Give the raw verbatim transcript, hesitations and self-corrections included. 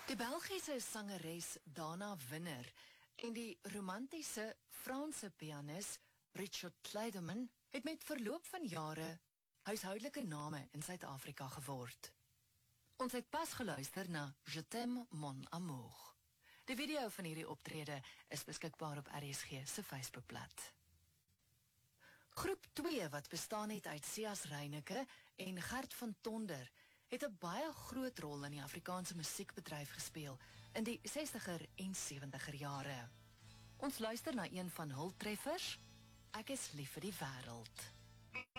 Die Belgiese sangeres Dana Winner en die romantiese Franse pianis Richard Clayderman het met verloop van jare huishoudelike name in Suid-Afrika geword. Ons het pas geluister na Je t'aime mon amour. Die video van hierdie optrede is beskikbaar op R S G se Facebookblad. Groep twee, wat bestaan het uit Sias Reyneke en Gert van Tonder, het 'n baie groot rol in die Afrikaanse musiekbedryf gespeel in die sestiger en sewentiger jare. Ons luister na een van hul treffers, Ek is lief vir die wêreld.